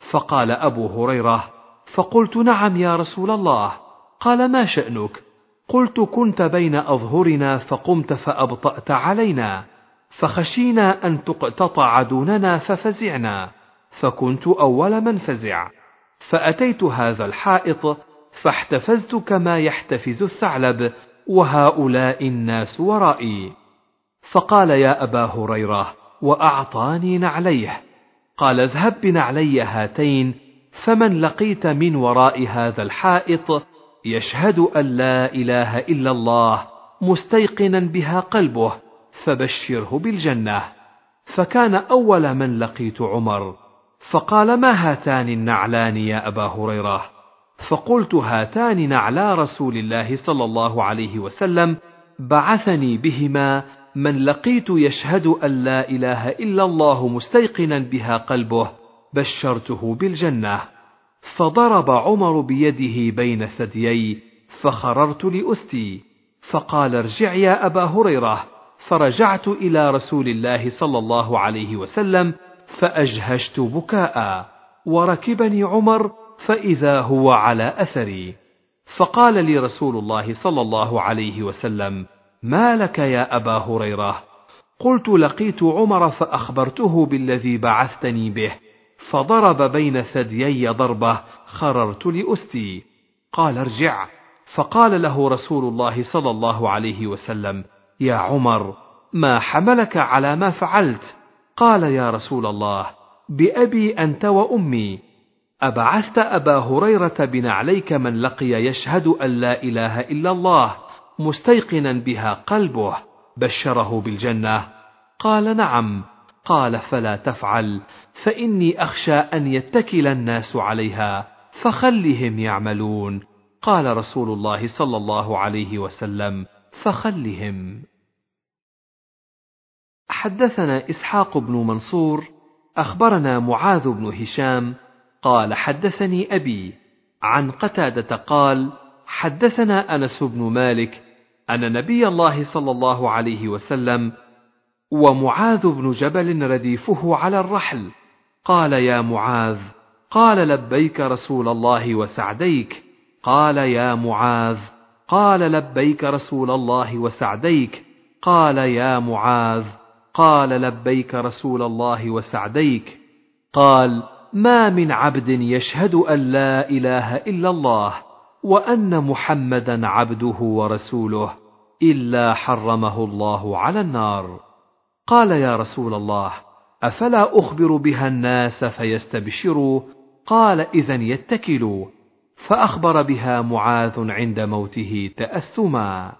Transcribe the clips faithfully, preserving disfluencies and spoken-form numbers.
فقال أبو هريرة: فقلت: نعم يا رسول الله. قال: ما شأنك؟ قلت: كنت بين أظهرنا فقمت فأبطأت علينا، فخشينا أن تقتطع دوننا ففزعنا، فكنت أول من فزع، فأتيت هذا الحائط فاحتفزت كما يحتفز الثعلب، وهؤلاء الناس ورائي. فقال: يا أبا هريرة، وأعطاني نعليه. قال: اذهب بنعلي هاتين، فمن لقيت من وراء هذا الحائط يشهد أن لا إله إلا الله مستيقنا بها قلبه فبشره بالجنة. فكان أول من لقيت عمر، فقال: ما هاتان النعلان يا أبا هريرة؟ فقلت: هاتان نعلا رسول الله صلى الله عليه وسلم بعثني بهما من لقيت يشهد أن لا إله إلا الله مستيقنا بها قلبه بشرته بالجنة. فضرب عمر بيده بين ثديي فخررت لأستي، فقال: ارجع يا أبا هريرة. فرجعت إلى رسول الله صلى الله عليه وسلم فأجهشت بكاء، وركبني عمر فإذا هو على أثري، فقال لي رسول الله صلى الله عليه وسلم: ما لك يا أبا هريرة؟ قلت: لقيت عمر فأخبرته بالذي بعثتني به، فضرب بين ثديي ضربة خررت لأستي. قال: ارجع. فقال له رسول الله صلى الله عليه وسلم: يا عمر، ما حملك على ما فعلت؟ قال: يا رسول الله، بأبي أنت وأمي، أبعثت أبا هريرة بنعليك من لقي يشهد أن لا إله إلا الله مستيقنا بها قلبه بشره بالجنة؟ قال: نعم. قال: فلا تفعل، فإني أخشى أن يتكل الناس عليها، فخلهم يعملون. قال رسول الله صلى الله عليه وسلم: فخلهم. حدثنا إسحاق بن منصور أخبرنا معاذ بن هشام قال: حدثني أبي عن قتادة قال: حدثنا أنس بن مالك أن نبي الله صلى الله عليه وسلم ومعاذ بن جبل رديفه على الرحل قال: يا معاذ. قال: لبيك رسول الله وسعديك. قال: يا معاذ. قال: لبيك رسول الله وسعديك. قال: يا معاذ. قال: لبيك رسول الله وسعديك. قال: ما من عبد يشهد أن لا إله إلا الله وأن محمدا عبده ورسوله إلا حرمه الله على النار. قال: يا رسول الله، أفلا أخبر بها الناس فيستبشروا؟ قال: إذن يتكلوا. فأخبر بها معاذ عند موته تأثما.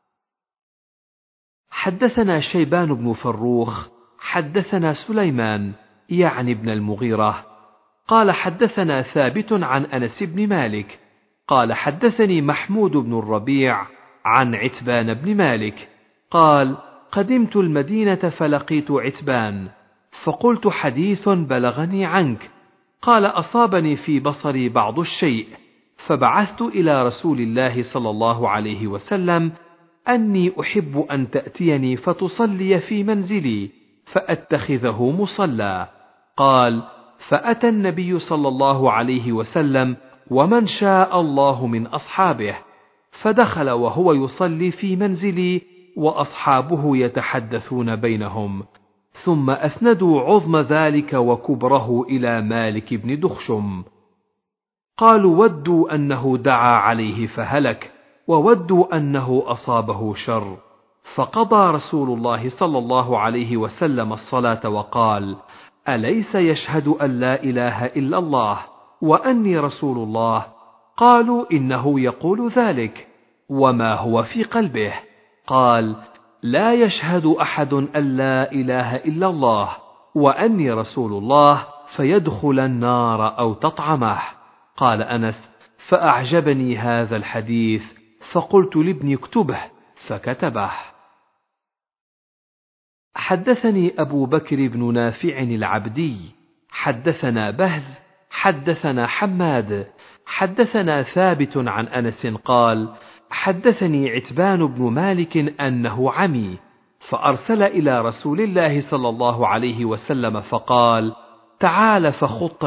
حدثنا شيبان بن فروخ حدثنا سليمان يعني ابن المغيرة قال: حدثنا ثابت عن أنس بن مالك قال: حدثني محمود بن الربيع عن عتبان بن مالك قال: قدمت المدينة فلقيت عتبان، فقلت: حديث بلغني عنك. قال: أصابني في بصري بعض الشيء، فبعثت إلى رسول الله صلى الله عليه وسلم أني أحب أن تأتيني فتصلي في منزلي فأتخذه مصلى. قال: فأتى النبي صلى الله عليه وسلم ومن شاء الله من أصحابه، فدخل وهو يصلي في منزلي وأصحابه يتحدثون بينهم، ثم أسندوا عظم ذلك وكبره إلى مالك بن دخشم. قالوا: ودوا أنه دعا عليه فهلك، وودوا أنه أصابه شر. فقضى رسول الله صلى الله عليه وسلم الصلاة وقال: أليس يشهد أن لا إله إلا الله وأني رسول الله؟ قالوا: إنه يقول ذلك، وما هو في قلبه؟ قال: لا يشهد أحد أن لا إله إلا الله وأني رسول الله فيدخل النار أو تطعمه. قال أنس: فأعجبني هذا الحديث، فقلت لابني اكتبه، فكتبه. حدثني أبو بكر بن نافع العبدي حدثنا بهز حدثنا حماد حدثنا ثابت عن أنس قال: حدثني عتبان بن مالك أنه عمي، فأرسل إلى رسول الله صلى الله عليه وسلم فقال: تعال فخط